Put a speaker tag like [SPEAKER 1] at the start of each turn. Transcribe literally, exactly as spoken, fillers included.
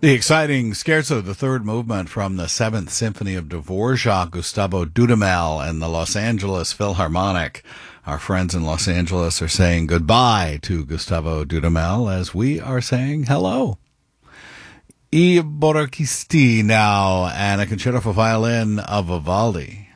[SPEAKER 1] The exciting scherzo, the third movement from the Seventh Symphony of Dvorak, Gustavo Dudamel and the Los Angeles Philharmonic. Our friends in Los Angeles are saying goodbye to Gustavo Dudamel as we are saying hello. I Borrachisti now, and a concerto for violin of Vivaldi.